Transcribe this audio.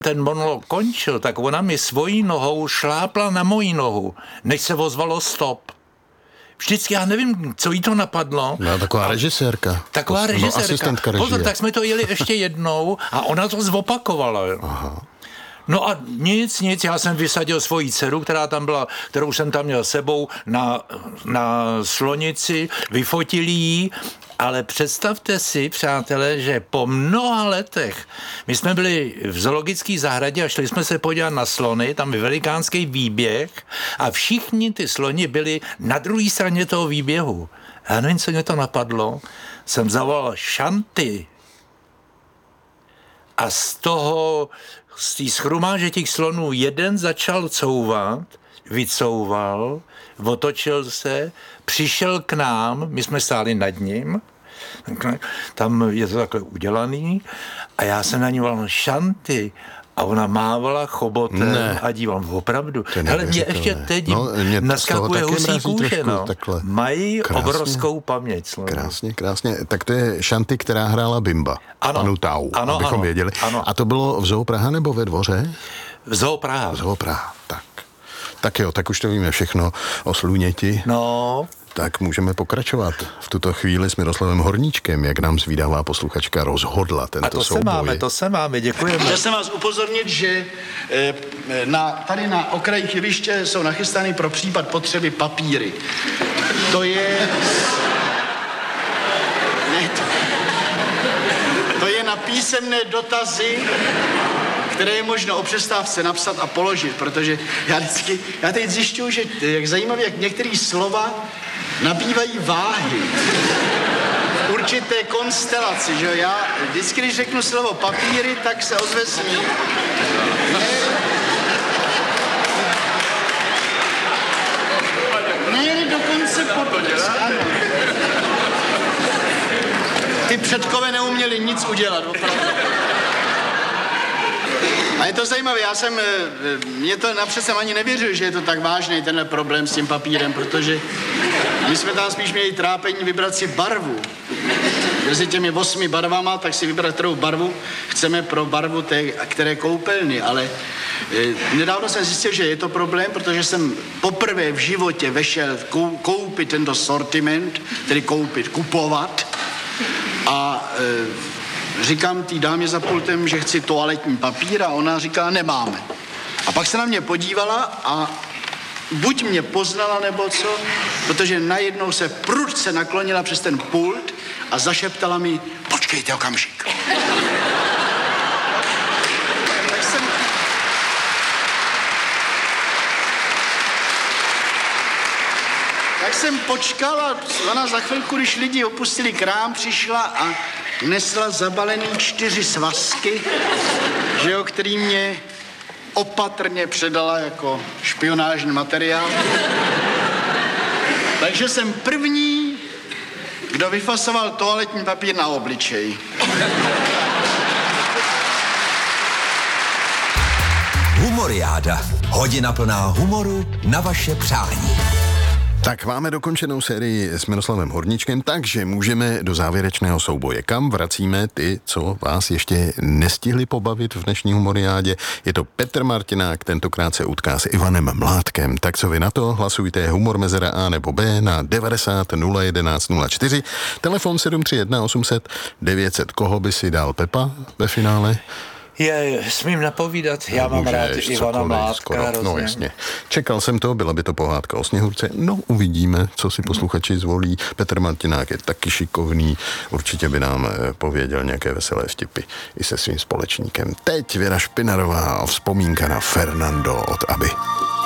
ten monolog končil, tak ona mi svojí nohou šlápla na moji nohu, než se ozvalo stop. Vždycky, já nevím, co jí to napadlo. No, taková režisérka. Taková režisérka. Asistentka režie. Pozor, tak jsme to jeli ještě jednou a ona to zopakovala. Aha. No a nic, já jsem vysadil svoji dceru, která tam byla, kterou jsem tam měl sebou na slonici, vyfotil jí, ale představte si, přátelé, že po mnoha letech, my jsme byli v zoologické zahradě a šli jsme se podívat na slony, tam je velikánský výběh a všichni ty sloni byli na druhé straně toho výběhu. Já nevím, co mě to napadlo, jsem zavolal šanty a z té schromáže těch slonů jeden začal couvat, vycouval, otočil se, přišel k nám, my jsme stáli nad ním, tam je to takhle udělaný a já jsem na ní volal šanty a ona mávala chobotem a díval, opravdu. Hele, mě ještě teď naskakuje husí kůže, no. Mají obrovskou paměť. Krásně. Tak to je šanty, která hrála Bimba. Panu Tau, abychom věděli. Ano. A to bylo v Zoo Praha nebo ve Dvoře? V Zoo Praha, tak. Tak jo, tak už to víme všechno o sluněti. No. Tak můžeme pokračovat v tuto chvíli s Miroslavem Horníčkem, jak nám zvídavá posluchačka rozhodla tento souboj. To se máme, děkujeme. Chtěl jsem vás upozornit, že tady na okraji chybiště jsou nachystány pro případ potřeby papíry. To je na písemné dotazy, které je možno o přestávce napsat a položit, protože já teď zjišťuju, že jak zajímavé, jak některé slova nabývají váhy v určité konstelaci, že já vždycky, když řeknu slovo papíry, tak se ozve smích. Ne, dokonce potlesk, ano. Ty předkové neuměli nic udělat, opravdu. A je to zajímavé, mě to napřed jsem ani nevěřil, že je to tak vážný tenhle problém s tím papírem, protože my jsme tam spíš měli trápení vybrat si barvu. Mezi těmi 8 barvama, tak si vybrat, kterou barvu chceme pro barvu té, které koupelny, ale nedávno jsem zjistil, že je to problém, protože jsem poprvé v životě vešel koupit tento sortiment, tedy kupovat a říkám té dámě za pultem, že chci toaletní papír a ona říká, nemáme. A pak se na mě podívala a buď mě poznala nebo co, protože najednou se prudce naklonila přes ten pult a zašeptala mi, počkejte okamžik. Tak jsem počkal a ona za chvilku, když lidi opustili krám, přišla a nesla zabalený 4 svazky, že jo, který mě opatrně předala jako špionážní materiál. Takže jsem první, kdo vyfasoval toaletní papír na obličej. Humoriáda. Hodina plná humoru na vaše přání. Tak máme dokončenou sérii s Miroslavem Horníčkem, takže můžeme do závěrečného souboje. Kam vracíme ty, co vás ještě nestihli pobavit v dnešní humoriádě? Je to Petr Martinák, tentokrát se utká s Ivanem Mládkem. Tak co vy na to? Hlasujte humor mezera A nebo B na 90 011 04. Telefon 731 800 900. Koho by si dal, Pepa ve finále? Smím napovídat, já mám rád Ivana Mládka. No jasně. Čekal jsem to, byla by to pohádka o Sněhurce. No uvidíme, co si posluchači zvolí. Petr Martinák je taky šikovný, určitě by nám pověděl nějaké veselé vtipy i se svým společníkem. Teď Věra Špinarová, vzpomínka na Fernando od Aby.